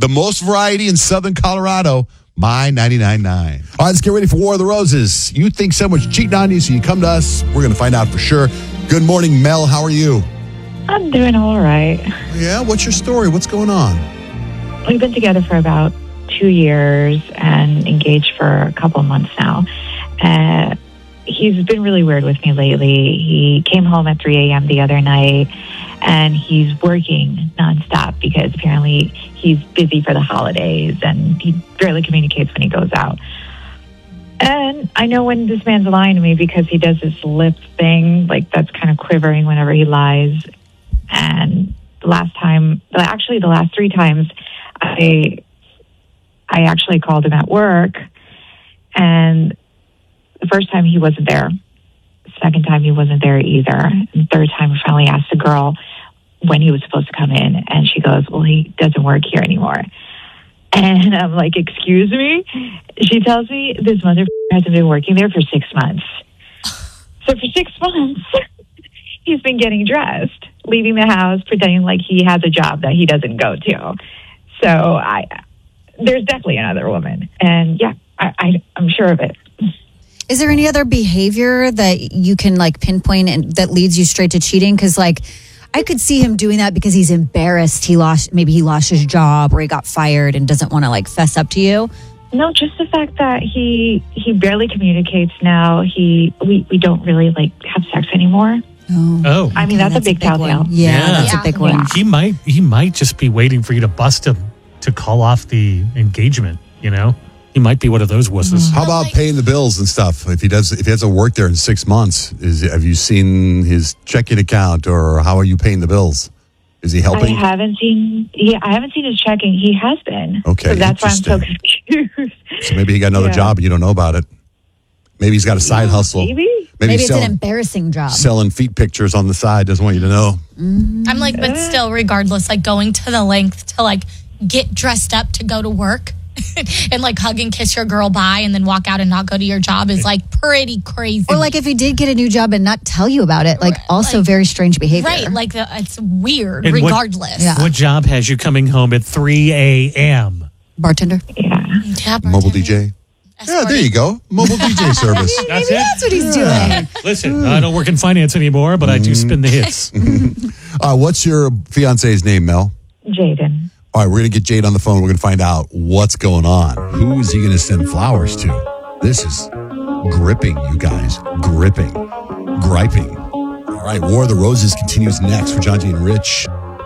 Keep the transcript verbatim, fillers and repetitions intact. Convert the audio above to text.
The most variety in Southern Colorado, My ninety-nine point nine. All right, let's get ready for War of the Roses. You think someone's cheating on you, so you come to us. We're going to find out for sure. Good morning, Mel. How are you? I'm doing all right. Yeah, what's your story? What's going on? We've been together for about two years and engaged for a couple of months now. Uh, he's been really weird with me lately. He came home at three a.m. the other night, and he's working nonstop because apparently he's busy for the holidays, and he barely communicates when he goes out. And I know when this man's lying to me because he does this lip thing, like that's kind of quivering whenever he lies. And the last time, actually the last three times, I I actually called him at work, and the first time he wasn't there. The second time he wasn't there either. And the third time I finally asked the girl when he was supposed to come in, and she goes, well, he doesn't work here anymore. And I'm like, excuse me? She tells me this motherfucker hasn't been working there for six months. So for six months, he's been getting dressed, leaving the house, pretending like he has a job that he doesn't go to. So I, there's definitely another woman. And yeah, I, I, I'm sure of it. Is there any other behavior that you can like pinpoint and that leads you straight to cheating? Because like, I could see him doing that because he's embarrassed. He lost, maybe he lost his job or he got fired and doesn't want to like fess up to you. No, just the fact that he he barely communicates now. He we, we don't really like have sex anymore. Oh, oh. I mean that's, that's a big telltale. Yeah, yeah, that's yeah. a big one. Yeah. He might he might just be waiting for you to bust him to call off the engagement. You know, he might be one of those wusses. How about paying the bills and stuff? If he does, if he hasn't worked there in six months, is have you seen his checking account, or how are you paying the bills? Is he helping? I haven't seen. Yeah, I haven't seen his checking. He has been. Okay, so that's why I'm so interesting. confused. So maybe he got another Yeah. job and you don't know about it. Maybe he's got a side hustle. Maybe. Maybe, Maybe he's it's selling, an embarrassing job. selling feet pictures on the side. Doesn't want you to know. I'm like, but still, regardless, like going to the length to like get dressed up to go to work and like hug and kiss your girl bye and then walk out and not go to your job is like pretty crazy. Or like if he did get a new job and not tell you about it, like also Like- very strange behavior. right, like the, it's weird And what- regardless. Yeah. What job has you coming home at three a.m.? Bartender. Yeah. Yeah, Mobile D J. Yeah, there you go. Mobile D J service. That's Maybe it. that's what he's doing. Listen, I don't work in finance anymore, but I do spin the hits. Uh, what's your fiance's name, Mel? Jaden. All right, we're going to get Jade on the phone. We're going to find out what's going on. Who is he going to send flowers to? This is gripping, you guys. Gripping. Griping. All right, War of the Roses continues next for John G and Rich.